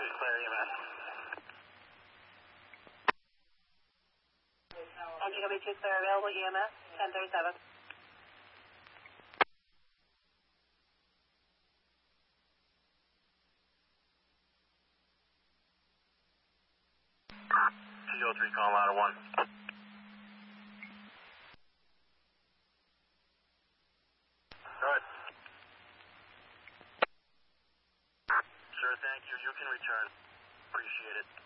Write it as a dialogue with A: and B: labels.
A: is clear, EMS.
B: NGW2 clear, available EMS, 1037.
A: CO3, call ladder 1. Good. Sure, thank you. You can return. Appreciate it.